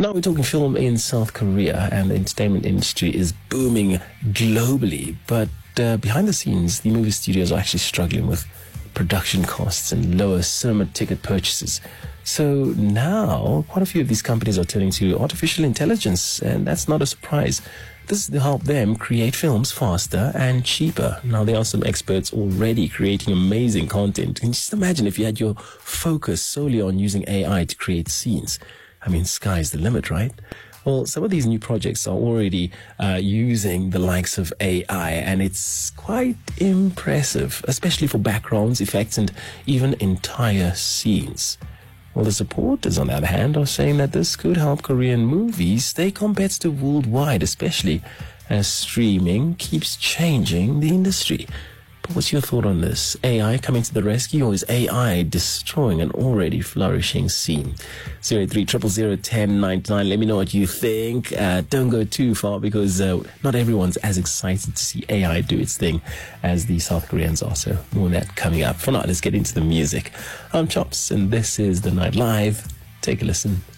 Now we're talking film in South Korea, and the entertainment industry is booming globally. But behind the scenes, the movie studios are actually struggling with production costs and lower cinema ticket purchases. So now, quite a few of these companies are turning to artificial intelligence, and that's not a surprise. This is to help them create films faster and cheaper. Now, there are some experts already creating amazing content. Can you just imagine if you had your focus solely on using AI to create scenes? I mean, sky's the limit, right? Well, some of these new projects are already using the likes of AI, and it's quite impressive, especially for backgrounds, effects, and even entire scenes. Well, the supporters, on the other hand, are saying that this could help Korean movies stay competitive worldwide, especially as streaming keeps changing the industry. But what's your thought on this? AI coming to the rescue, or is AI destroying an already flourishing scene? 083001099. Let me know what you think. Don't go too far, because not everyone's as excited to see AI do its thing as the South Koreans are. So more of that coming up. For now, let's get into the music. I'm Chops, and this is The Night Live. Take a listen.